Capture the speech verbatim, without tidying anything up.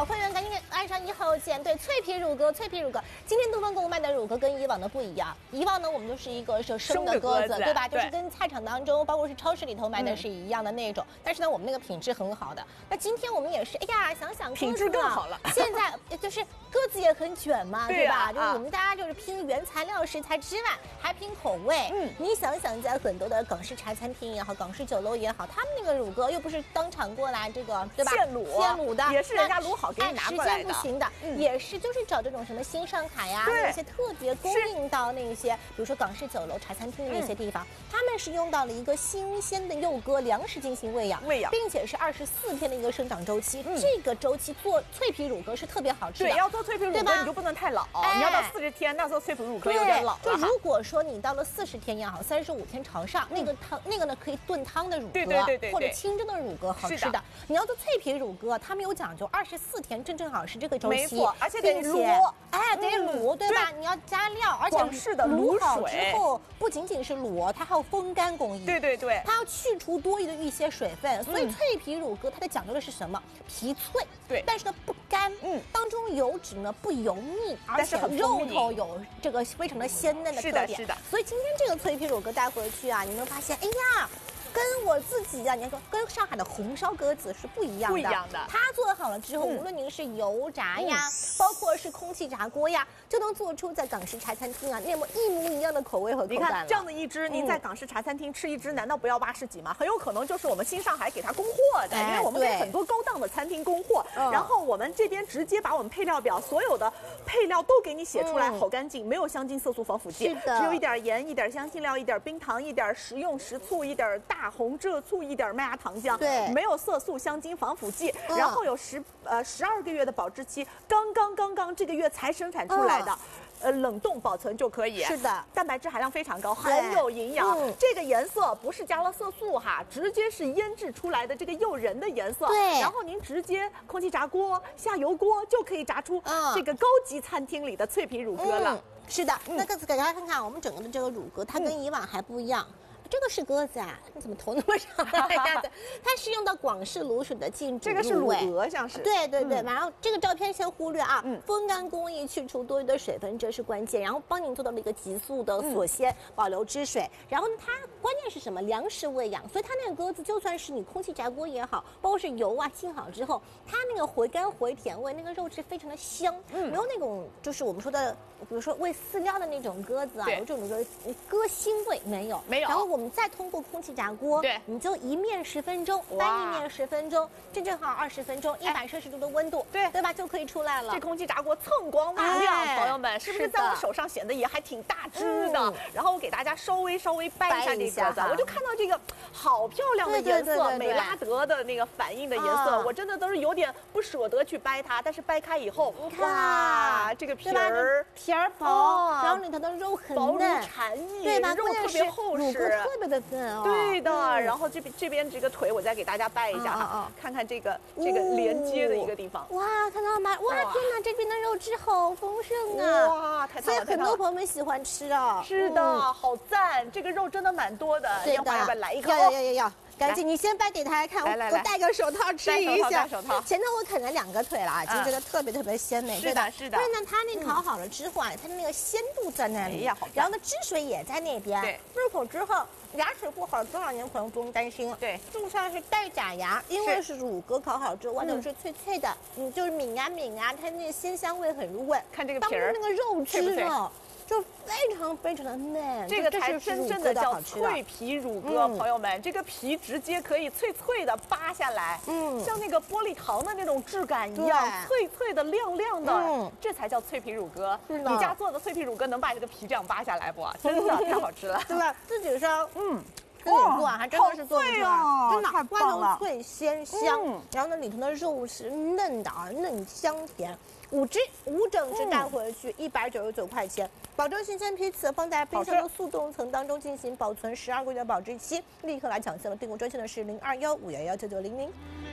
会员赶紧按上一号键，对，脆皮乳鸽，脆皮乳鸽。今天东方购物卖的乳鸽跟以往的不一样，以往呢我们都是一个是生的鸽子，对吧？就是跟菜场当中，包括是超市里头卖的是一样的那种。嗯、但是呢，我们那个品质很好的。那今天我们也是，哎呀，想想品质更好了。 现在就是鸽子也很卷嘛，对吧？ 啊、 就是我们大家就是拼原材料食材之外，还拼口味。嗯，你想想，在很多的港式茶餐厅也好，港式酒楼也好，他们那个乳鸽又不是当场过来这个，对吧？ 现卤， 现卤的， 也是人家卤好给你拿过来的。 时间不行的，嗯、也是就是找这种什么新上海呀，那些特别供应到那些，比如说港式酒楼、茶餐厅那些地方，嗯、他们是用到了一个新鲜的幼鸽粮食进行喂养， 喂养， 并且是二十四天的一个生长周期。嗯、这个周期做脆皮乳鸽是特别好吃的。 对，要做脆皮乳鸽你就不能太老，哎、你要到四十天，那做脆皮乳鸽有点老了。 就如果说你到了四十天也好，三十五天朝上，嗯、那个汤那个呢可以炖汤的乳鸽， 对对对对， 或者清蒸的乳鸽好吃的。你要做脆皮乳鸽，他们有讲究，二十四天正正好是这个周期。 没错，而且得卤， 哎，得卤，对吧？你要加料，而且广式的卤好之后，不仅仅是卤，它还有风干工艺。 对对对， 它要去除多余的一些水分，所以脆皮乳鸽它的讲究的是什么？皮脆， 对， 但是呢不干，嗯，当中油脂呢不油腻，而且肉头有这个非常的鲜嫩的特点。 是的，是的。 所以今天这个脆皮乳鸽带回去啊，你们发现，哎呀。跟我自己呀、啊，你说跟上海的红烧鸽子是不一样的。 不一样的。 它做好了之后，嗯、无论您是油炸呀，嗯、包括是空气炸锅呀，就能做出在港式茶餐厅啊那么一模一样的口味和口感了。 你看这样的一只，您在港式茶餐厅吃一只，难道不要八十几吗？很有可能就是我们新上海给它供货的，哎、因为我们给很多高档的餐厅供货，嗯、然后我们这边直接把我们配料表所有的配料都给你写出来，嗯、好干净，没有香精、色素、防腐剂，只有一点盐、一点香辛料、一点冰糖、一点食用食醋、一点大红蔗醋。一点麦芽糖浆， 对， 没有色素、香精、防腐剂，嗯、然后有十呃十二个月的保质期，刚刚刚刚这个月才生产出来的。嗯呃，冷冻保存就可以。 是的， 蛋白质含量非常高，很有营养。嗯、这个颜色不是加了色素哈，直接是腌制出来的这个诱人的颜色。 对， 然后您直接空气炸锅、下油锅就可以炸出这个高级餐厅里的脆皮乳鸽了。 嗯、是的，嗯、那个给大家看看我们整个的这个乳鸽，它跟以往还不一样。嗯这个是鸽子啊，你怎么头那么长呀？它是用到广式卤水的浸煮入味， 这个是乳鹅，像是。 对对对，嗯、然后这个照片先忽略啊，嗯、风干工艺去除多余的水分，这是关键，然后帮您做到了一个急速的锁鲜，嗯、保留汁水。然后呢，它关键是什么？粮食喂养，所以它那个鸽子就算是你空气炸锅也好，包括是油啊浸好之后，它那个回甘回甜味，那个肉质非常的香，嗯、没有那种就是我们说的，比如说喂饲料的那种鸽子啊，有这种鸽鸽腥味没有？ 没有。 然后我们再通过空气炸锅， 对， 你就一面十分钟，翻一面十分钟，正正好二十分钟，一百摄氏度的温度， 对对吧，就可以出来了。 这空气炸锅锃光瓦亮，朋友们，是不是在我手上显得也还挺大只的？然后我给大家稍微稍微掰一下这鸽子，我就看到这个好漂亮的颜色，美拉德的那个反应的颜色，我真的都是有点不舍得去掰它，但是掰开以后，哇，这个皮儿皮儿薄，然后里头的肉很薄如蝉翼， 对吧？ 肉特别厚实， 特别的嫩哦。 对的，然后这边这边这个腿我再给大家掰一下哈，看看这个这个连接的一个地方。 哇，看到吗？哇，天哪，这边的肉质好丰盛啊！ 哇，太所以很多朋友们喜欢吃哦。 是的，好赞，这个肉真的蛮多的。 对的， 要不要来一口？ 要要要要。赶紧，你先掰给大家看，我我戴个手套吃一下。 手套， 前头我啃了两个腿了啊，就觉得特别特别鲜美。 是的，是的。 因为呢，它那烤好了之后啊，它的那个鲜度在那里，然后呢，汁水也在那边。 对， 入口之后，牙齿不好，多少年可能不用担心。 对， 就像是带假牙，因为是乳鸽烤好之后，外头是脆脆的，嗯，就是抿呀抿呀，它那个鲜香味很入味。 看这个皮儿， 那个肉汁哦。就非常非常的嫩， 这个才真正的叫脆皮乳鸽，嗯、朋友们，这个皮直接可以脆脆的扒下来，嗯，像那个玻璃糖的那种质感一样，脆脆的、亮亮的，嗯，这才叫脆皮乳鸽。你家做的脆皮乳鸽能把这个皮这样扒下来不？真的太好吃了， 对吧？自己烧，嗯。自己做啊，还真的是做不出来，真的，外头脆鲜香，然后呢里头的肉是嫩的啊，嫩香甜。五只五整只带回去一百九十九块钱，保证新鲜批次，放在冰箱的速冻层当中进行保存十二个月保质期。立刻来抢先了，订购专线的是零二幺五幺幺九九零零。